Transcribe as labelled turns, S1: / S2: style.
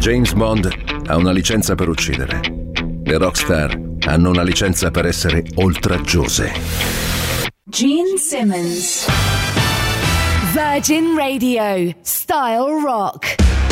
S1: James Bond ha una licenza per uccidere. Le rockstar hanno una licenza per essere oltraggiose.
S2: Gene Simmons. Virgin Radio. Style Rock.